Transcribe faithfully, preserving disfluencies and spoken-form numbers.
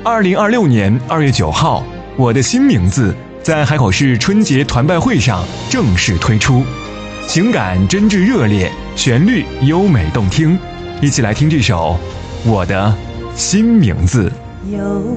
二零二六年二月九号，我的新名字在海口市春节团拜会上正式推出，情感真挚热烈，旋律优美动听，一起来听这首《我的新名字》。 有